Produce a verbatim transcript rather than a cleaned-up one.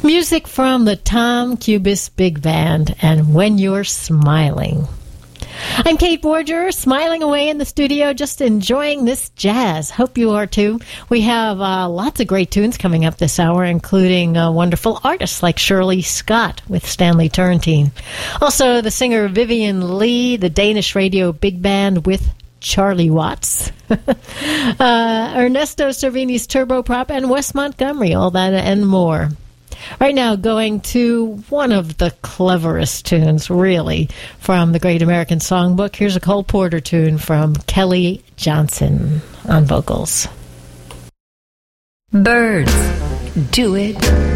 Music from the Tom Cubis Big Band and When You're Smiling. I'm Kate Borger, smiling away in the studio, just enjoying this jazz. Hope you are too. We have uh, lots of great tunes coming up this hour, including uh, wonderful artists like Shirley Scott with Stanley Turrentine. Also, the singer Vivian Lee, the Danish Radio Big Band with Charlie Watts, uh, Ernesto Cervini's Turboprop, and Wes Montgomery, all that and more. Right now, going to one of the cleverest tunes, really, from the Great American Songbook. Here's a Cole Porter tune from Kelly Johnson on vocals. Birds, do it.